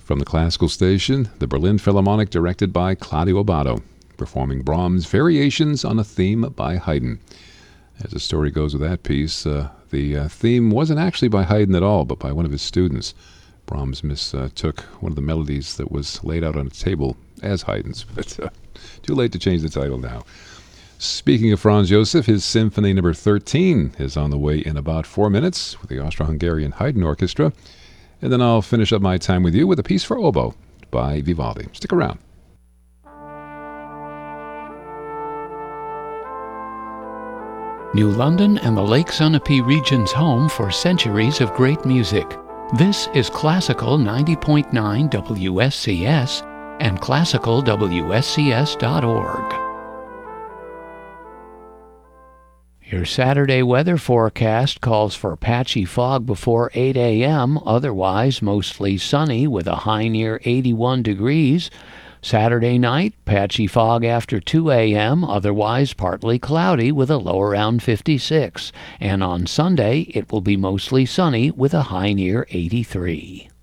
From the classical station, the Berlin Philharmonic, directed by Claudio Abbado, performing Brahms' Variations on a Theme by Haydn. As the story goes with that piece, the theme wasn't actually by Haydn at all, but by one of his students. Brahms mistook one of the melodies that was laid out on a table as Haydn's, but too late to change the title now. Speaking of Franz Josef, his Symphony No. 13 is on the way in about 4 minutes with the Austro-Hungarian Haydn Orchestra. And then I'll finish up my time with you with a piece for oboe by Vivaldi. Stick around. New London and the Lake Sunapee region's home for centuries of great music. This is Classical 90.9 WSCS and classicalwscs.org. Your Saturday weather forecast calls for patchy fog before 8 a.m., otherwise mostly sunny with a high near 81 degrees. Saturday night, patchy fog after 2 a.m., otherwise partly cloudy with a low around 56. And on Sunday, it will be mostly sunny with a high near 83.